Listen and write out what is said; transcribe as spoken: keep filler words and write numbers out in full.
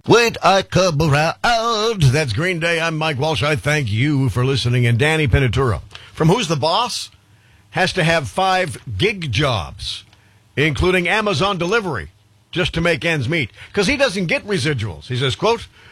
Wait, I come around. That's Green Day. I'm Mike Walsh. I thank you for listening. And Danny Pinatura from Who's the Boss has to have five gig jobs, including Amazon delivery, just to make ends meet. Because he doesn't get residuals. He says, quote,